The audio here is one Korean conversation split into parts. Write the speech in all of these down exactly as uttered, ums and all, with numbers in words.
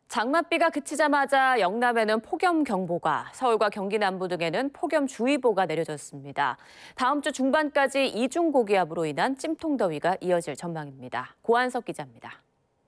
장맛비가 그치자마자 영남에는 폭염경보가, 서울과 경기 남부 등에는 폭염주의보가 내려졌습니다. 다음 주 중반까지 이중 고기압으로 인한 찜통더위가 이어질 전망입니다. 고한석 기자입니다.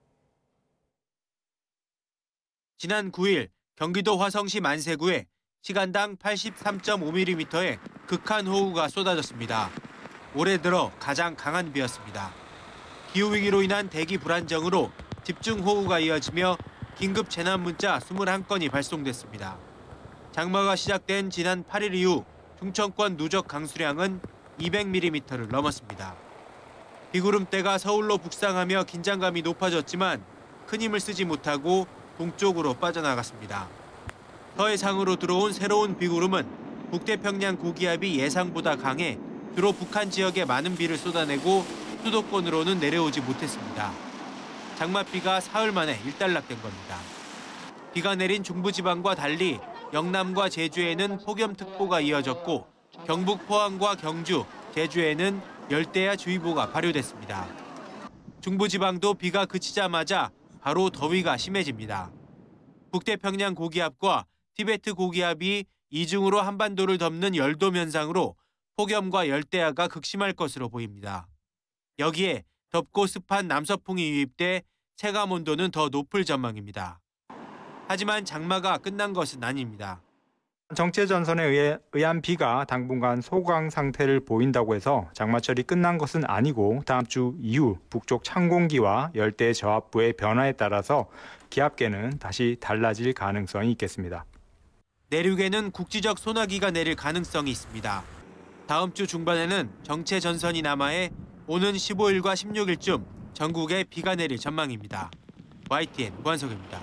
지난 구 일 경기도 화성시 만세구에 시간당 팔십삼 점 오 밀리미터의 극한 호우가 쏟아졌습니다. 올해 들어 가장 강한 비였습니다. 기후위기로 인한 대기 불안정으로 집중호우가 이어지며 긴급 재난 문자 이십일 건이 발송됐습니다. 장마가 시작된 지난 팔 일 이후 충청권 누적 강수량은 이백 밀리미터를 넘었습니다. 비구름대가 서울로 북상하며 긴장감이 높아졌지만 큰 힘을 쓰지 못하고 동쪽으로 빠져나갔습니다. 서해상으로 들어온 새로운 비구름은 북태평양 고기압이 예상보다 강해 주로 북한 지역에 많은 비를 쏟아내고 수도권으로는 내려오지 못했습니다. 장맛비가 사흘 만에 일단락된 겁니다. 비가 내린 중부지방과 달리 영남과 제주에는 폭염특보가 이어졌고 경북 포항과 경주, 제주에는 열대야주의보가 발효됐습니다. 중부지방도 비가 그치자마자 바로 더위가 심해집니다. 북태평양 고기압과 티베트 고기압이 이중으로 한반도를 덮는 열돔 현상으로 폭염과 열대야가 극심할 것으로 보입니다. 여기에 덥고 습한 남서풍이 유입돼 체감 온도는 더 높을 전망입니다. 하지만 장마가 끝난 것은 아닙니다. 정체 전선에 의해 의한 비가 당분간 소강 상태를 보인다고 해서 장마철이 끝난 것은 아니고 다음 주 이후 북쪽 찬 공기와 열대 저압부의 변화에 따라서 기압계는 다시 달라질 가능성이 있겠습니다. 내륙에는 국지적 소나기가 내릴 가능성이 있습니다. 다음 주 중반에는 정체 전선이 남하해 오는 십오 일과 십육 일쯤 전국에 비가 내릴 전망입니다. 와이티엔 고한석입니다.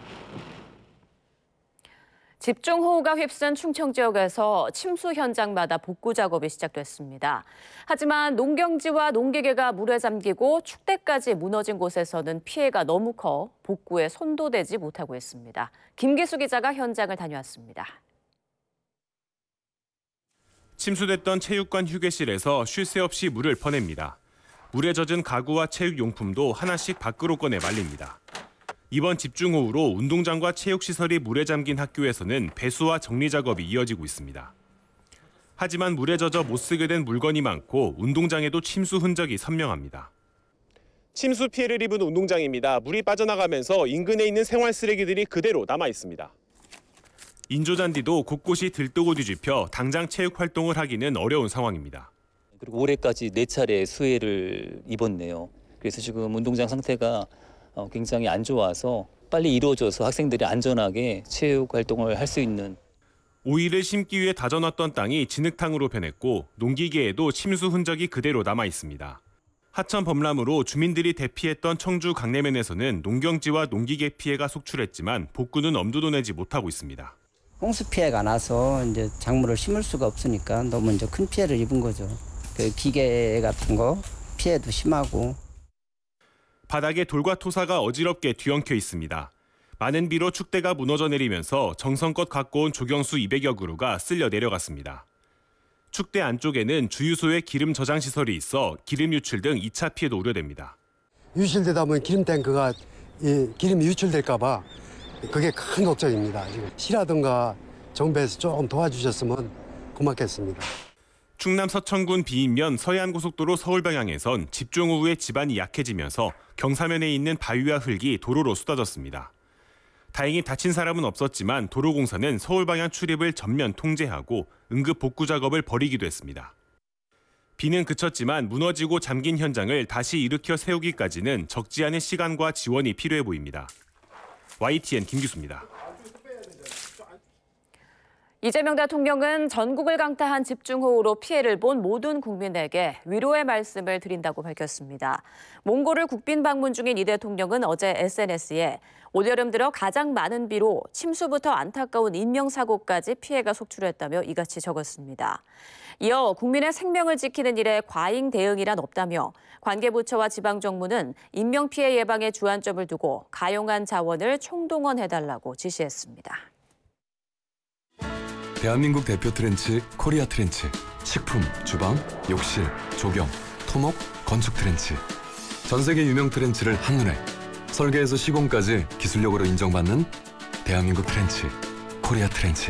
집중호우가 휩쓴 충청 지역에서 침수 현장마다 복구 작업이 시작됐습니다. 하지만 농경지와 농기계가 물에 잠기고 축대까지 무너진 곳에서는 피해가 너무 커 복구에 손도 대지 못하고 있습니다. 김기수 기자가 현장을 다녀왔습니다. 침수됐던 체육관 휴게실에서 쉴 새 없이 물을 퍼냅니다. 물에 젖은 가구와 체육용품도 하나씩 밖으로 꺼내 말립니다. 이번 집중호우로 운동장과 체육시설이 물에 잠긴 학교에서는 배수와 정리 작업이 이어지고 있습니다. 하지만 물에 젖어 못 쓰게 된 물건이 많고 운동장에도 침수 흔적이 선명합니다. 침수 피해를 입은 운동장입니다. 물이 빠져나가면서 인근에 있는 생활 쓰레기들이 그대로 남아 있습니다. 인조잔디도 곳곳이 들뜨고 뒤집혀 당장 체육 활동을 하기는 어려운 상황입니다. 그리고 올해까지 네 차례 수해를 입었네요. 그래서 지금 운동장 상태가 굉장히 안 좋아서 빨리 이루어져서 학생들이 안전하게 체육 활동을 할 수 있는. 오이를 심기 위해 다져놨던 땅이 진흙탕으로 변했고 농기계에도 침수 흔적이 그대로 남아 있습니다. 하천 범람으로 주민들이 대피했던 청주 강내면에서는 농경지와 농기계 피해가 속출했지만 복구는 엄두도 내지 못하고 있습니다. 홍수 피해가 나서 이제 작물을 심을 수가 없으니까 너무 이제 큰 피해를 입은 거죠. 그 기계 같은 거 피해도 심하고. 바닥에 돌과 토사가 어지럽게 뒤엉켜 있습니다. 많은 비로 축대가 무너져 내리면서 정성껏 갖고 온 조경수 이백여 그루가 쓸려 내려갔습니다. 축대 안쪽에는 주유소에 기름 저장 시설이 있어 기름 유출 등 이 차 피해도 우려됩니다. 유출되다 보면 기름 탱크가 이 기름이 유출될까 봐 그게 큰 걱정입니다. 지금 시라든가 정부에서 조금 도와주셨으면 고맙겠습니다. 충남 서천군 비인면 서해안고속도로 서울 방향에선 집중호우에 지반이 약해지면서 경사면에 있는 바위와 흙이 도로로 쏟아졌습니다. 다행히 다친 사람은 없었지만 도로공사는 서울 방향 출입을 전면 통제하고 응급 복구 작업을 벌이기도 했습니다. 비는 그쳤지만 무너지고 잠긴 현장을 다시 일으켜 세우기까지는 적지 않은 시간과 지원이 필요해 보입니다. 와이티엔 김기수입니다. 이재명 대통령은 전국을 강타한 집중호우로 피해를 본 모든 국민에게 위로의 말씀을 드린다고 밝혔습니다. 몽골을 국빈 방문 중인 이 대통령은 어제 에스엔에스에 올여름 들어 가장 많은 비로 침수부터 안타까운 인명사고까지 피해가 속출했다며 이같이 적었습니다. 이어 국민의 생명을 지키는 일에 과잉 대응이란 없다며 관계부처와 지방정부는 인명피해 예방에 주안점을 두고 가용한 자원을 총동원해달라고 지시했습니다. 대한민국 대표 트렌치 코리아 트렌치. 식품, 주방, 욕실, 조경, 토목, 건축 트렌치. 전 세계 유명 트렌치를 한눈에 설계에서 시공까지 기술력으로 인정받는 대한민국 트렌치, 코리아 트렌치.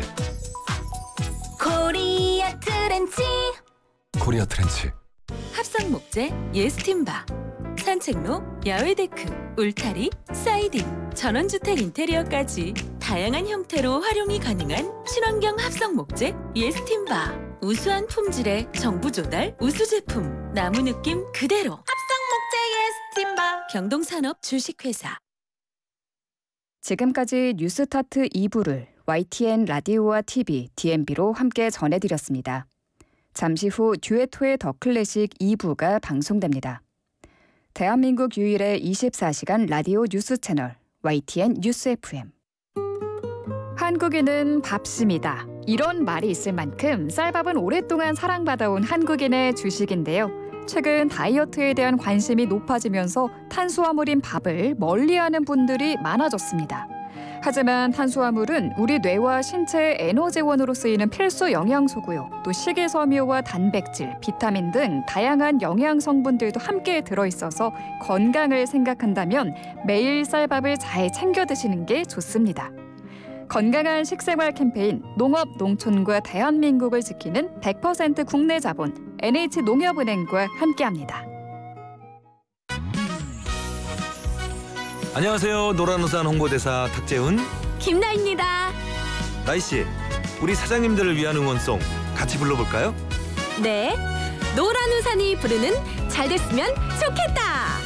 코리아 트렌치. 코리아 트렌치. 합성 목재 예스팀바, 산책로, 야외 데크, 울타리, 사이딩, 전원주택 인테리어까지 다양한 형태로 활용이 가능한 친환경 합성 목재 예스팀바. 우수한 품질의 정부 조달 우수 제품, 나무 느낌 그대로. 합성 목재 예스팀바. 경동산업 주식회사. 지금까지 뉴스타트 이 부를 와이티엔 라디오와 티비, 디엠비로 함께 전해드렸습니다. 잠시 후 듀에토의 더 클래식 이 부가 방송됩니다. 대한민국 유일의 이십사 시간 라디오 뉴스 채널 와이티엔 뉴스 에프엠. 한국인은 밥심이다. 이런 말이 있을 만큼 쌀밥은 오랫동안 사랑받아온 한국인의 주식인데요. 최근 다이어트에 대한 관심이 높아지면서 탄수화물인 밥을 멀리하는 분들이 많아졌습니다. 하지만 탄수화물은 우리 뇌와 신체의 에너지원으로 쓰이는 필수 영양소고요. 또 식이섬유와 단백질, 비타민 등 다양한 영양 성분들도 함께 들어있어서 건강을 생각한다면 매일 쌀밥을 잘 챙겨 드시는 게 좋습니다. 건강한 식생활 캠페인 농업, 농촌과 대한민국을 지키는 백 퍼센트 국내 자본 엔에이치농협은행과 함께합니다. 안녕하세요. 노란우산 홍보대사 탁재훈, 김나입니다. 나이씨, 우리 사장님들을 위한 응원송 같이 불러볼까요? 네, 노란 우산이 부르는 잘 됐으면 좋겠다.